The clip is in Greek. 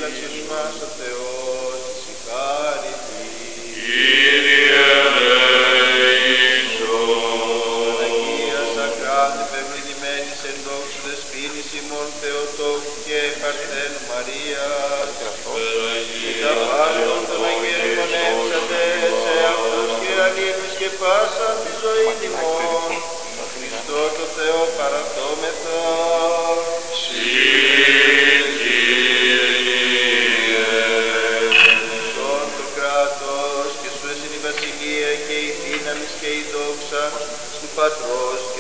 ελέησον μας ο Θεός της ηχάρητη. Κύριε ελέησον. Αγίας ακράδη πευληνημένης εν δόξου δεσποίνης ημών Θεοτόκου και Παρθένου Μαρίας, και τα πάντων των Αγίων μνημονεύσατε σε αυτούς και αλλήλους και πάσα τη ζωή ημών, Χριστό το Θεό παραδόμεθα. Σον το κράτος και σου έσυν η βασιλεία και η δύναμις και η δόξα του Πατρός